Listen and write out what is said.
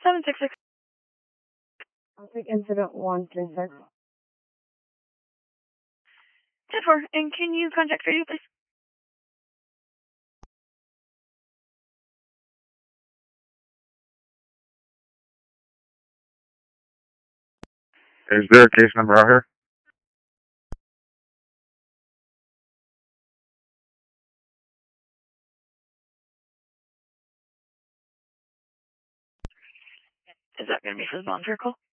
766. Traffic incident 136. 10-4. And can you contact radio, please? Is there a case number out here? Is that going to be for the volunteer call?